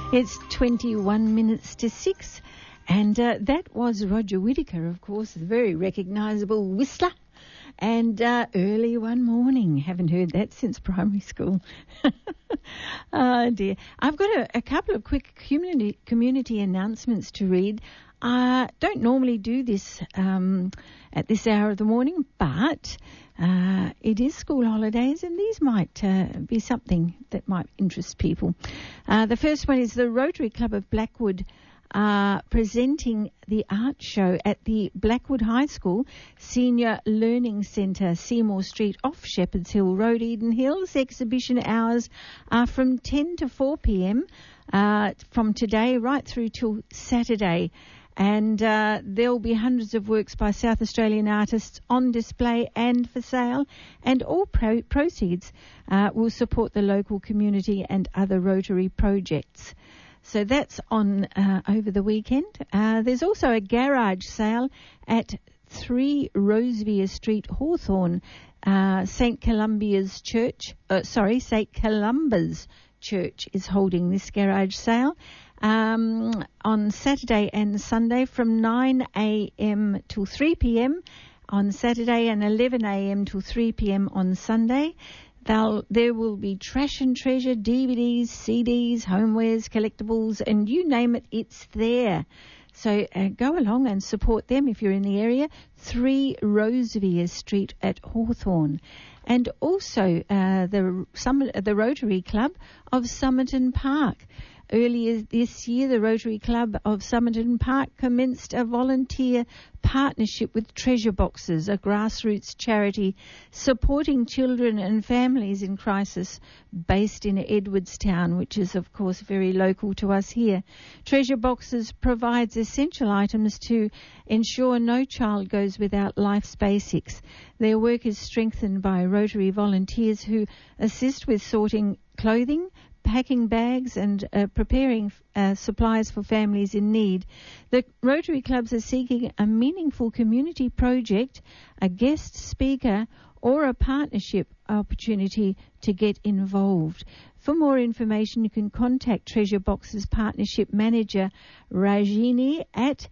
It's 21 minutes to 6, and that was Roger Whittaker, of course, the very recognisable whistler. And early one morning. Haven't heard that since primary school. Oh, dear. I've got a couple of quick community announcements to read. I don't normally do this at this hour of the morning, but it is school holidays, and these might be something that might interest people. The first one is the Rotary Club of Blackwood presenting the art show at the Blackwood High School Senior Learning Centre, Seymour Street off Shepherd's Hill Road, Eden Hills. Exhibition hours are from 10 to 4 p.m. From today right through till Saturday. And there'll be hundreds of works by South Australian artists on display and for sale, and all proceeds will support the local community and other Rotary projects. So that's on over the weekend. There's also a garage sale at 3 Rosevere Street, Hawthorn. St. Columba's Church is holding this garage sale on Saturday and Sunday from 9 a.m. till 3 p.m. on Saturday and 11 a.m. till 3 p.m. on Sunday. There will be trash and treasure, DVDs, CDs, homewares, collectibles, and you name it, it's there. So go along and support them if you're in the area. 3 Rosevere Street at Hawthorn. And also the Rotary Club of Somerton Park. Earlier this year, the Rotary Club of Somerton Park commenced a volunteer partnership with Treasure Boxes, a grassroots charity supporting children and families in crisis based in Edwardstown, which is, of course, very local to us here. Treasure Boxes provides essential items to ensure no child goes without life's basics. Their work is strengthened by Rotary volunteers who assist with sorting clothing, packing bags and preparing supplies for families in need. The Rotary Clubs are seeking a meaningful community project, a guest speaker or a partnership opportunity to get involved. For more information, you can contact Treasure Box's Partnership Manager, Rajini, at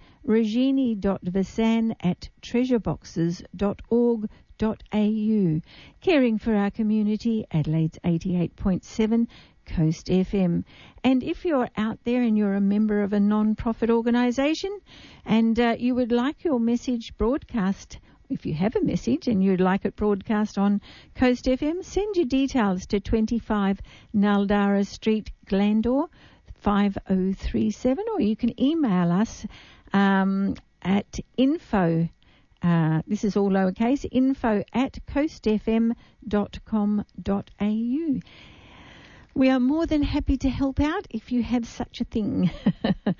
rajini.vasan@treasureboxes.org.au. Caring for our community, Adelaide's 88.7 Coast FM. And if you're out there and you're a member of a non-profit organisation and you would like your message broadcast, if you have a message and you'd like it broadcast on Coast FM, send your details to 25 Naldara Street, Glandore, 5037, or you can email us at info, this is all lowercase, info@coastfm.com.au. We are more than happy to help out if you have such a thing.